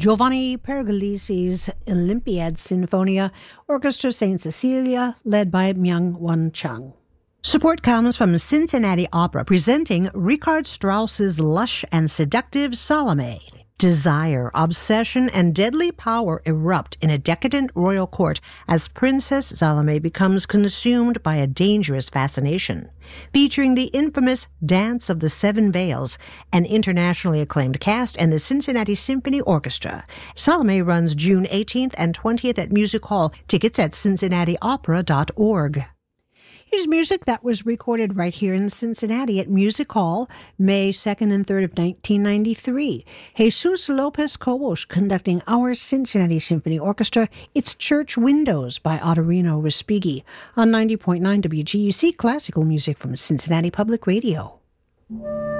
Giovanni Pergolesi's Olympiad Sinfonia, Orchestra St. Cecilia, led by Myung Won Chung. Support comes from Cincinnati Opera, presenting Richard Strauss's lush and seductive Salome. Desire, obsession, and deadly power erupt in a decadent royal court as Princess Salome becomes consumed by a dangerous fascination. Featuring the infamous Dance of the Seven Veils, an internationally acclaimed cast, and the Cincinnati Symphony Orchestra. Salome runs June 18th and 20th at Music Hall. Tickets at cincinnatiopera.org. Here's music that was recorded right here in Cincinnati at Music Hall, May 2nd and 3rd of 1993. Jesus Lopez Cobos conducting our Cincinnati Symphony Orchestra. It's Church Windows by Ottorino Respighi on 90.9 WGUC, classical music from Cincinnati Public Radio.